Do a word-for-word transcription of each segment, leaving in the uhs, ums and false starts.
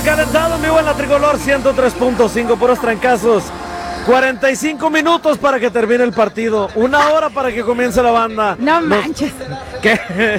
recalentado en vivo en la Tricolor ciento tres punto cinco, puros trancazos. cuarenta y cinco minutos para que termine el partido. Una hora para que comience la banda. No manches. ¿Qué?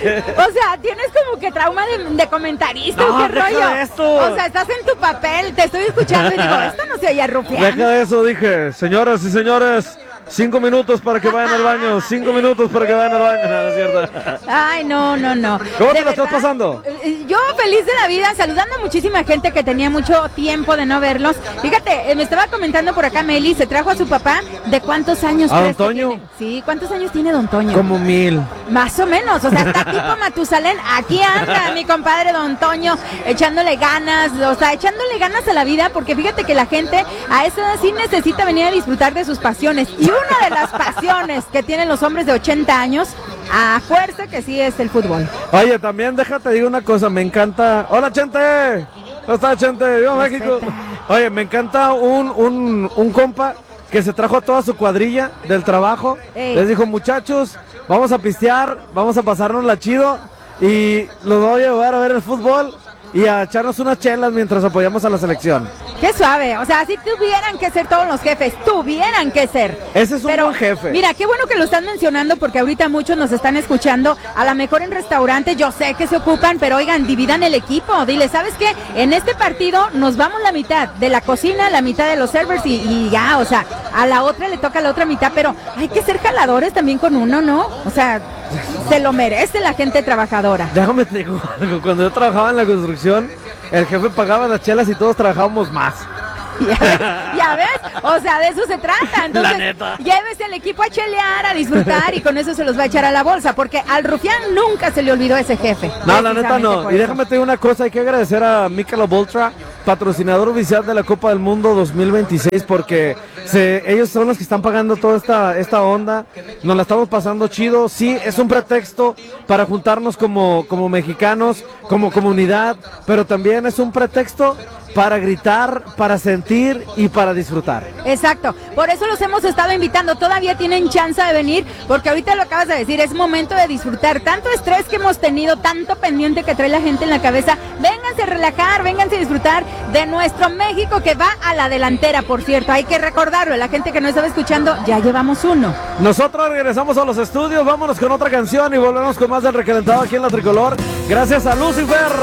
O sea, tienes como que trauma de, de comentarista, No, ¿o qué deja rollo? de esto. O sea, estás en tu papel, te estoy escuchando y digo, esto no se oye rufián. Deja de eso, dije. Señoras y señores, cinco minutos para que vayan al baño. Cinco minutos para que vayan al baño. No, no es cierto. Ay, no, no, no. ¿Cómo De te la estás verdad, pasando? Yo feliz de la vida, saludando a muchísima gente que tenía mucho tiempo de no verlos. Fíjate, eh, me estaba comentando por acá Meli, se trajo a su papá. ¿De cuántos años ¿A don crees que Toño? tiene? Sí, ¿cuántos años tiene don Toño? Como mil. Más o menos, o sea, está tipo Matusalén. Aquí anda mi compadre don Toño, echándole ganas, o sea, echándole ganas a la vida, porque fíjate que la gente a esa edad sí necesita venir a disfrutar de sus pasiones. Y una de las pasiones que tienen los hombres de ochenta años, a fuerza que sí es el fútbol. Oye, también déjate digo una cosa, me encanta. Hola, Chente. ¿Cómo está, Chente? Viva México. Oye, me encanta un, un, un compa que se trajo a toda su cuadrilla del trabajo. Ey. Les dijo, muchachos, vamos a pistear, vamos a pasarnos la chido y los voy a llevar a ver el fútbol y a echarnos unas chelas mientras apoyamos a la selección. Qué suave, o sea, si tuvieran que ser todos los jefes, tuvieran que ser. Ese es un Pero, buen jefe. Mira, qué bueno que lo están mencionando porque ahorita muchos nos están escuchando, a lo mejor en restaurantes, yo sé que se ocupan, pero oigan, dividan el equipo, dile, ¿sabes qué? En este partido nos vamos la mitad de la cocina, la mitad de los servers y, y ya, o sea, a la otra le toca la otra mitad, pero hay que ser jaladores también con uno, ¿no? O sea, se lo merece la gente trabajadora. Déjame te digo algo, cuando yo trabajaba en la construcción, el jefe pagaba las chelas y todos trabajábamos más. Ya ves, ya ves, o sea, de eso se trata. Entonces, La neta. llévese el equipo a chelear, a disfrutar y con eso se los va a echar a la bolsa, porque al rufián nunca se le olvidó ese jefe. No, la neta no. Precisamente Y por déjame te digo una cosa, hay que agradecer a Michelob Ultra, patrocinador oficial de la Copa del Mundo dos mil veintiséis, porque se, ellos son los que están pagando toda esta, esta onda. Nos la estamos pasando chido. Sí, es un pretexto para juntarnos como, como mexicanos, como comunidad, pero también es un pretexto para gritar, para sentir y para disfrutar. Exacto, por eso los hemos estado invitando, todavía tienen chance de venir, porque ahorita lo acabas de decir, es momento de disfrutar, tanto estrés que hemos tenido, tanto pendiente que trae la gente en la cabeza, vénganse a relajar, vénganse a disfrutar de nuestro México que va a la delantera, por cierto, hay que recordarlo, la gente que no estaba escuchando, ya llevamos uno. Nosotros regresamos a los estudios, vámonos con otra canción y volvemos con más del recalentado aquí en la Tricolor, gracias a Lucifer.